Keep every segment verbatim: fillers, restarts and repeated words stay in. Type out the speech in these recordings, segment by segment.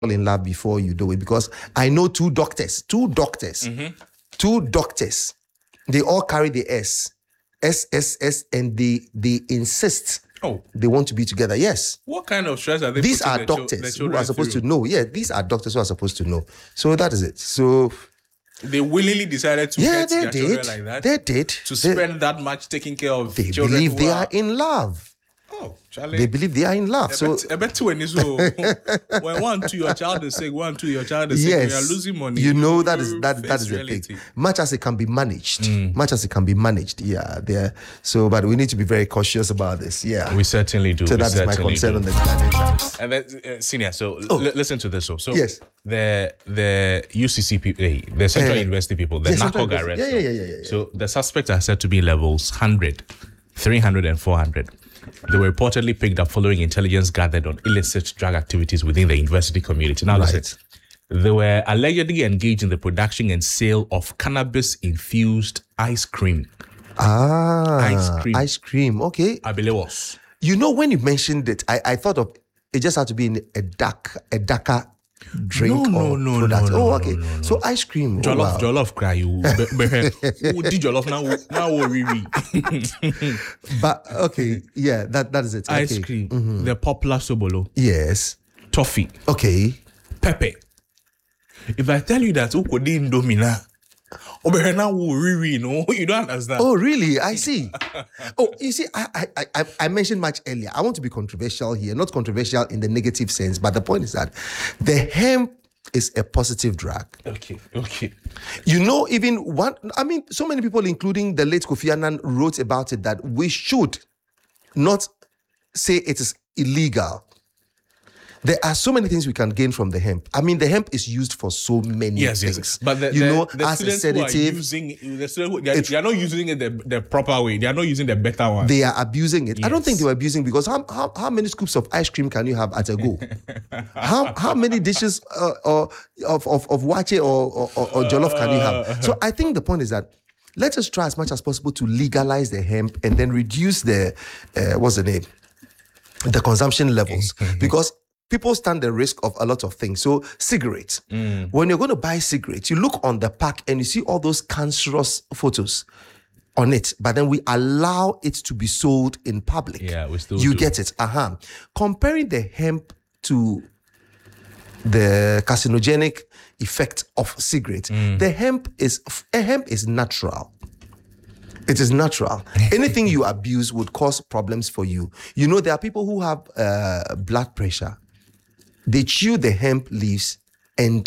in love before you do it, because I know two doctors, two doctors, mm-hmm. two doctors, they all carry the S, S, S, S, and they they insist oh. they want to be together. Yes. What kind of stress are they? These are doctors who are supposed through? to know. Yeah, these are doctors who are supposed to know. So that is it. So they willingly decided to yeah, get they their did. children like that. They did. To they, spend that much taking care of they children. They believe they are, are in love. Oh, Charlie. They believe they are in love. So I bet when is when one to your child is sick, one to your child is yes, sick, you are losing money. You know that is that that is the thing. Much as it can be managed, mm. much as it can be managed, yeah. There. So, but we need to be very cautious about this. Yeah, we certainly do. So we that's my concern do. on the explanation. And then, uh, senior. So oh. l- listen to this. So, so yes, the the U C C people, the Central uh, University people, the yes, NACOG arrest. Yeah, yeah, yeah, yeah, yeah. So the suspects are said to be levels one hundred, three hundred, and four hundred. They were reportedly picked up following intelligence gathered on illicit drug activities within the university community. Now, right. listen, they were allegedly engaged in the production and sale of cannabis-infused ice cream. Ah, ice cream. Ice cream. Okay. I believe it was. You know, when you mentioned it, I, I thought of it just had to be in a dark, a darker drink no, or no, product. No, oh, no, okay. No, no, no. So ice cream. Jollof, oh, wow. jollof cry. You did jollof now? Now we But okay, yeah, that that is it. Ice okay. cream. Mm-hmm. The popular sobolo. Yes. Toffee. Okay. Pepe. If I tell you that ukodi indomina, you don't understand. Oh, really? I see. Oh, you see, I, I I I mentioned much earlier. I want to be controversial here, not controversial in the negative sense, but the point is that the hemp is a positive drug. Okay, okay. You know, even one, I mean, so many people, including the late Kofi Annan, wrote about it that we should not say it is illegal. There are so many things we can gain from the hemp. I mean, the hemp is used for so many yes, things. Yes, but the, you the, know, the as a sedative, who are using, the who, they, are, they are not using it the, the proper way. They are not using the better one. They are abusing it. Yes. I don't think they were abusing, because how, how how many scoops of ice cream can you have at a go? how how many dishes uh, or of of of wache or, or, or jollof can you have? So I think the point is that let us try as much as possible to legalize the hemp and then reduce the uh, what's the name, the consumption levels, because people stand the risk of a lot of things. So cigarettes, mm. when you're going to buy cigarettes, you look on the pack and you see all those cancerous photos on it, but then we allow it to be sold in public. Yeah, we still You do. get it. Uh-huh. Comparing the hemp to the carcinogenic effect of cigarette, mm. the hemp is a hemp is natural. It is natural. Anything you abuse would cause problems for you. You know, there are people who have uh, blood pressure. They chew the hemp leaves and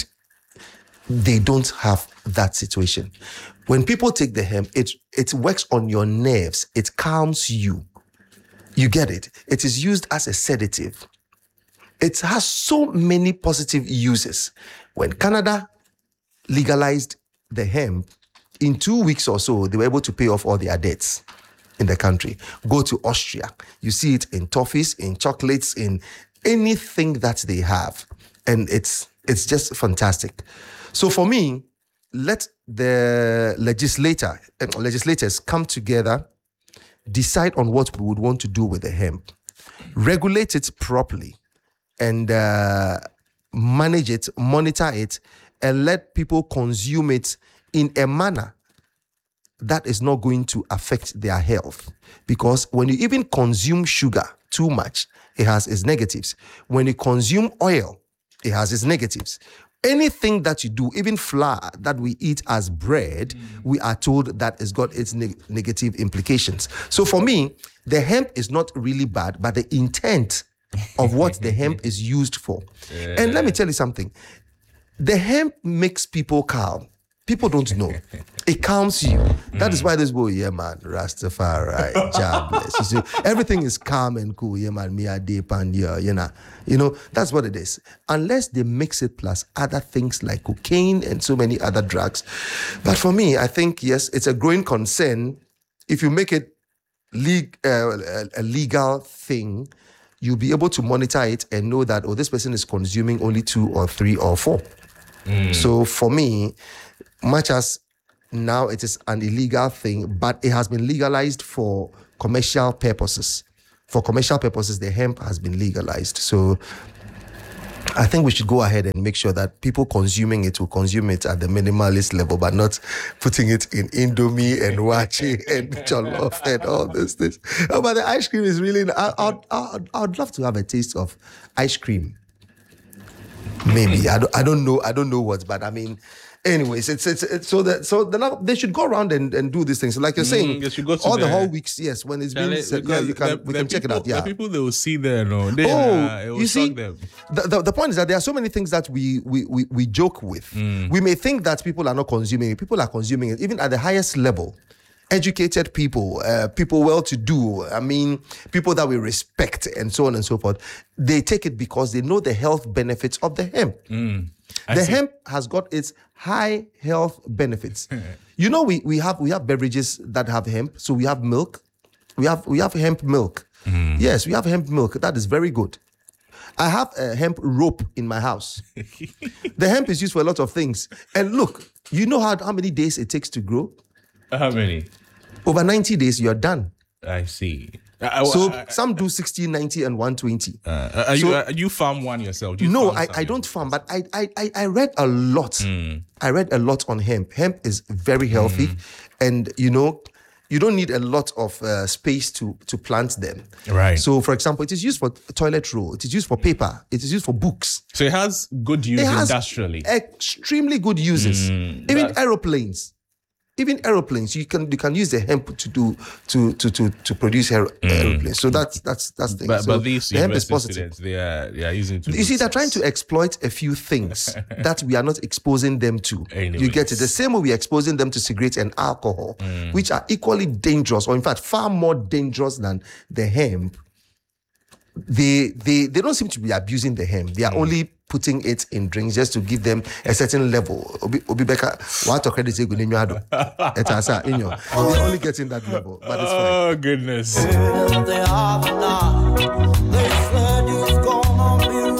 they don't have that situation. When people take the hemp, it, it works on your nerves. It calms you. You get it? It is used as a sedative. It has so many positive uses. When Canada legalized the hemp, in two weeks or so, they were able to pay off all their debts in the country. Go to Austria. You see it in toffees, in chocolates, in anything that they have. And it's it's just fantastic. So for me, let the legislator, uh, legislators come together, decide on what we would want to do with the hemp, regulate it properly, and uh, manage it, monitor it, and let people consume it in a manner that is not going to affect their health. Because when you even consume sugar too much, it has its negatives. When you consume oil, it has its negatives. Anything that you do, even flour that we eat as bread, mm. we are told that it's got its neg- negative implications. So for me, the hemp is not really bad, but the intent of what the hemp is used for. Yeah. And let me tell you something. The hemp makes people calm. People don't know. It calms you. That mm. is why this boy, yeah, man, Rastafari, jobless. You see, everything is calm and cool, yeah, man, me a deep and yeah, you know. You know, that's what it is. Unless they mix it plus other things like cocaine and so many other drugs. But for me, I think, yes, it's a growing concern. If you make it leg- uh, a legal thing, you'll be able to monitor it and know that, oh, this person is consuming only two or three or four. Mm. So for me, much as now it is an illegal thing, but it has been legalized for commercial purposes. For commercial purposes, the hemp has been legalized. So I think we should go ahead and make sure that people consuming it will consume it at the minimalist level, but not putting it in Indomie and Wachi and Jollof and all these things. Oh, but the ice cream is really, I, I'd, I'd, I'd love to have a taste of ice cream. Maybe. I don't, I don't know. I don't know what, but I mean, anyways, it's it's, it's so that so then they should go around and, and do these things. So like you're saying, Mm, they should go to all the, the- whole weeks, yes, when it's been Charlie, said, yeah, because you can the- we the can check it people- out. Yeah. The people they will see there, no, they, Oh, uh, it will you see, shock them. the, the, the point is that there are so many things that we we we, we joke with. Mm. We may think that people are not consuming it. People are consuming it, even at the highest level. Educated people, uh, people well-to-do, I mean, people that we respect and so on and so forth, they take it because they know the health benefits of the hemp. Mm. I The see. hemp has got its high health benefits. You know, we, we have we have beverages that have hemp. So we have milk. We have we have hemp milk. Mm. Yes, we have hemp milk. That is very good. I have a hemp rope in my house. The hemp is used for a lot of things. And look, you know how, how many days it takes to grow? How many? Over ninety days, you're done. I see. I, So I, some do sixty, ninety, and one twenty. uh, are so- you uh, you farm one yourself? Do you No, farm I, some I don't farm, but I, I I I read a lot. Hmm. I read a lot on hemp. Hemp is very healthy, and you know, you don't need a lot of uh, space to to plant them. Right. So, for example, it is used for toilet roll. It is used for paper. It is used for books. So it has good use It has industrially. extremely good uses. Even that's- aeroplanes. Even aeroplanes, you can you can use the hemp to do to to to to produce aer- aeroplanes. So that's that's that's the thing. But, so but these the hemp is university positive. students, they are they are using. it to You see, good they're trying sense. to exploit a few things that we are not exposing them to. You get it? The same way we're exposing them to cigarettes and alcohol, which are equally dangerous, or in fact, far more dangerous than the hemp. They they they don't seem to be abusing the hemp. They are only putting it in drinks just to give them a certain level. Obi Obi Beka, what credit you going to It's asa in your. They're only getting that level, but it's fine. Oh goodness! They are the night. They said it's gonna be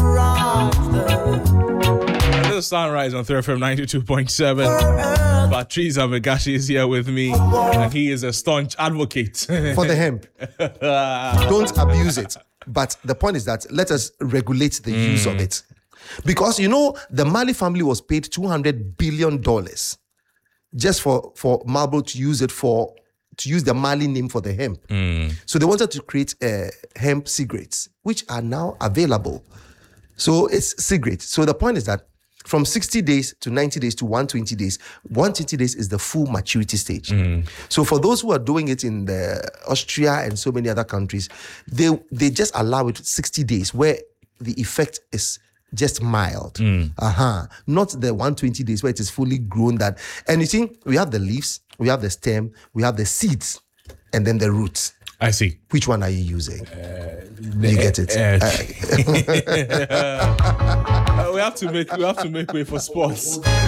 right. This is Sunrise on three F M ninety-two point seven. Patrice Amegashi is here with me, and he is a staunch advocate. For the hemp, don't abuse it. But the point is that let us regulate the use of it. Because, you know, the Mali family was paid two hundred billion dollars just for, for Marlboro to use it for, to use the Mali name for the hemp. So they wanted to create uh, hemp cigarettes, which are now available. So it's cigarettes. So the point is that from sixty days to ninety days to one hundred twenty days, one hundred twenty days is the full maturity stage. So for those who are doing it in the Austria and so many other countries, they they just allow it sixty days where the effect is just mild. Uh-huh. Not the one hundred twenty days where it is fully grown. That and you see, we have the leaves, we have the stem, we have the seeds, and then the roots. I see. Which one are you using? you get it? Uh, Uh, Uh, we have to make we have to make way for sports.